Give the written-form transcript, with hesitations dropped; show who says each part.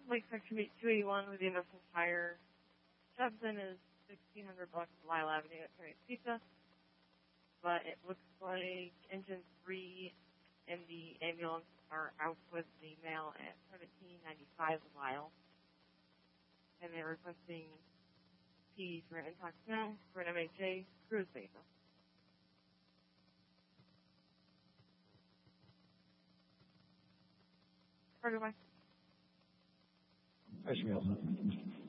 Speaker 1: Lake Section 281 with the Investment Fire. Judson is $1,600 Lyle Avenue at Terry's Pizza. But it looks like engine 3 and the ambulance are out with the mail at 1795 Lyle. And they're requesting P for Intox Now for an MHA cruise basis. Cargo by.
Speaker 2: I should be all set.